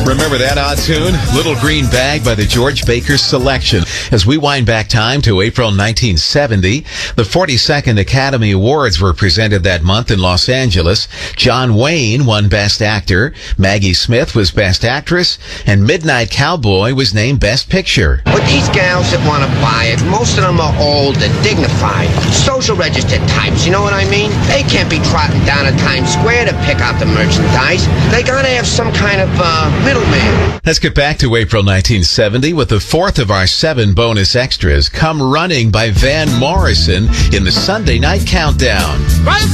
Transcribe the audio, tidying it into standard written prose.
Remember that odd tune? Little Green Bag by the George Baker Selection. As we wind back time to April 1970, the 42nd Academy Awards were presented that month in Los Angeles. John Wayne won Best Actor, Maggie Smith was Best Actress, and Midnight Cowboy was named Best Picture. But these gals that want to buy it, most of them are old and dignified. Social register types, you know what I mean? They can't be trotting down to Times Square to pick out the merchandise. They gotta have some kind of middleman. Let's get back to April 1970 with the fourth of our 7 bonus extras, Come Running by Van Morrison in the Sunday Night Countdown. Right